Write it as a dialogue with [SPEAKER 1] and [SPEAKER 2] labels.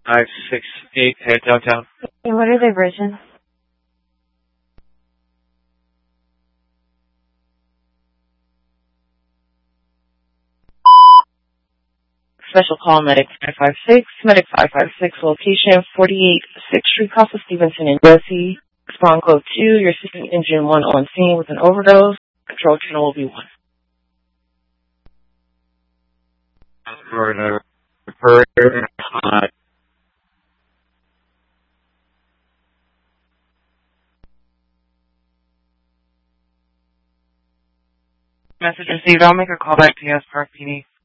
[SPEAKER 1] 568 head downtown.
[SPEAKER 2] And what are the versions? Special call, Medic 556. Medic 556, location 48 6th Street, Casa Stevenson in Jersey. Spawn code 2, your system engine 1 on scene with an overdose. Control channel will be 1. Message received. I'll make a call back to you as per PD.